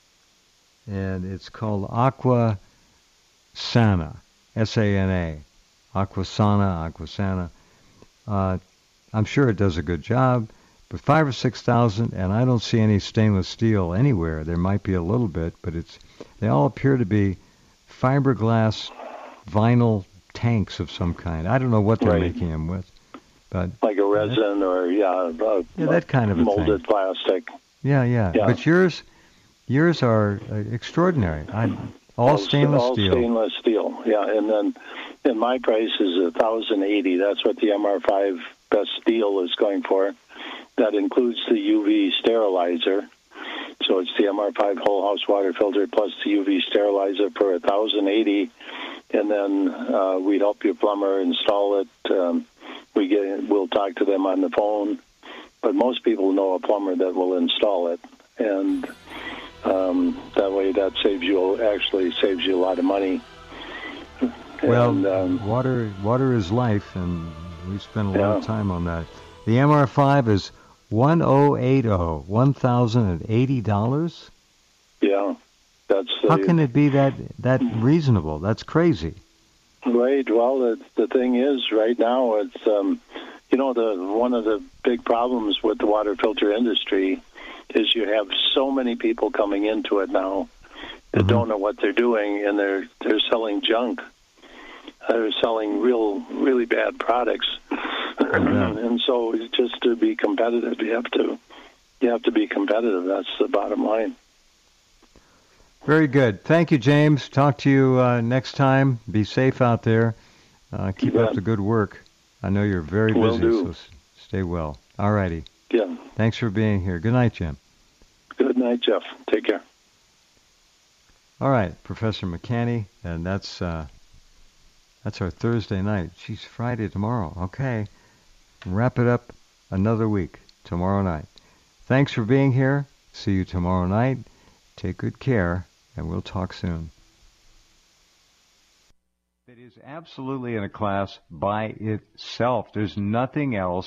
[SPEAKER 1] and it's called Aqua Sana, S A N A, Aquasana, Aquasana. Uh, I'm sure it does a good job, but five or six thousand, and I don't see any stainless steel anywhere. There might be a little bit, but it's they all appear to be fiberglass vinyl tanks of some kind. I don't know what they're
[SPEAKER 2] Right.
[SPEAKER 1] making them with, but
[SPEAKER 2] Like a resin or, yeah, uh,
[SPEAKER 1] Yeah, that kind of a
[SPEAKER 2] molded
[SPEAKER 1] thing.
[SPEAKER 2] plastic.
[SPEAKER 1] yeah, yeah,
[SPEAKER 2] Yeah.
[SPEAKER 1] But yours, yours are uh, extraordinary. I, all stainless
[SPEAKER 2] all
[SPEAKER 1] steel.
[SPEAKER 2] stainless steel, yeah. And then, and my price is a thousand eighty. That's what the M R five best deal is going for. That includes the U V sterilizer. So it's the M R five whole house water filter plus the U V sterilizer for a thousand eighty. And then uh, we help your plumber install it. Um, we get, we'll talk to them on the phone. But most people know a plumber that will install it, and um, that way that saves you actually saves you a lot of money.
[SPEAKER 1] Well,
[SPEAKER 2] and, um,
[SPEAKER 1] water, water is life, and we spend a lot of
[SPEAKER 2] Yeah.
[SPEAKER 1] time on that. The M R five is one thousand eighty, one thousand eighty dollars.
[SPEAKER 2] yeah, that's the,
[SPEAKER 1] How can it be that that reasonable? That's crazy.
[SPEAKER 2] right. Well, the, the thing is, right now it's um, you know the one of the big problems with the water filter industry is you have so many people coming into it now that
[SPEAKER 1] Mhm.
[SPEAKER 2] don't know what they're doing, and they're they're selling junk. They're selling real, really bad products. And so just to be competitive, you have to you have to be competitive. That's the bottom line.
[SPEAKER 1] Very good. Thank you, James. Talk to you uh, next time. Be safe out there. Uh, keep
[SPEAKER 2] Yeah.
[SPEAKER 1] up the good work. I know you're very
[SPEAKER 2] Will
[SPEAKER 1] busy,
[SPEAKER 2] do.
[SPEAKER 1] so s- stay well. All righty.
[SPEAKER 2] Yeah.
[SPEAKER 1] Thanks for being here. Good night, Jim.
[SPEAKER 2] Good night, Jeff. Take care.
[SPEAKER 1] All right, Professor McCanney, and that's uh, that's our Thursday night. Geez, Friday tomorrow. Okay. Wrap it up another week tomorrow night. Thanks for being here. See you tomorrow night. Take good care, and we'll talk soon. It is absolutely in a class by itself. There's nothing else